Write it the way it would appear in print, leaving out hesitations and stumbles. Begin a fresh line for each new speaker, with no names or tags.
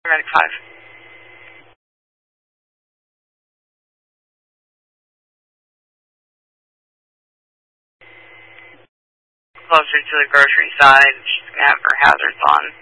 Medic 5. Closer to the grocery side. She's going to have her hazards on.